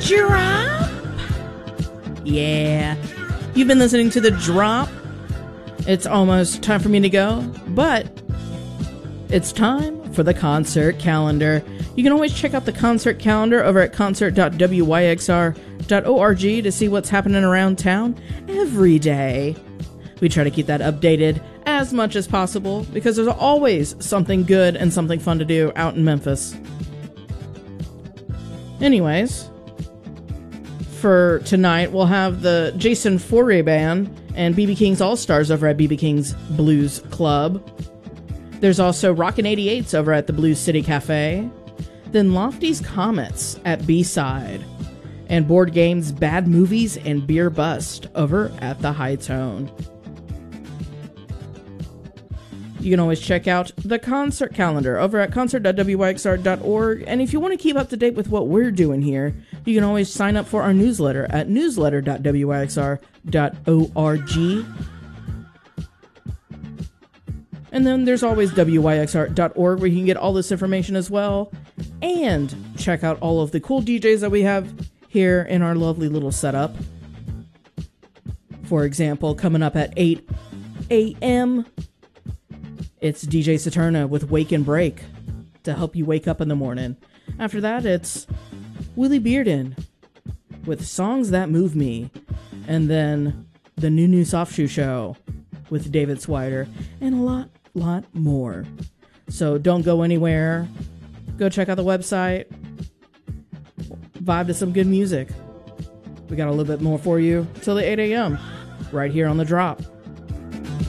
Drop. Yeah. You've been listening to The Drop. It's almost time for me to go, but it's time for the concert calendar. You can always check out the concert calendar over at concert.wyxr.org to see what's happening around town every day. We try to keep that updated as much as possible because there's always something good and something fun to do out in Memphis. Anyways, for tonight, we'll have the Jason Foray Band and BB King's All-Stars over at BB King's Blues Club. There's also Rockin' 88s over at the Blues City Cafe. Then Lofty's Comets at B-Side. And Board Games, Bad Movies, and Beer Bust over at the High Tone. You can always check out the concert calendar over at concert.wyxr.org. And if you want to keep up to date with what we're doing here, you can always sign up for our newsletter at newsletter.wyxr.org. And then there's always wyxr.org where you can get all this information as well. And check out all of the cool DJs that we have here in our lovely little setup. For example, coming up at 8 a.m., it's DJ Saturna with Wake and Break to help you wake up in the morning. After that, it's Willie Bearden with Songs That Move Me. And then the New Soft Shoe Show with David Swider. And a lot more. So don't go anywhere. Go check out the website. Vibe to some good music. We got a little bit more for you till the 8 a.m. right here on The Drop.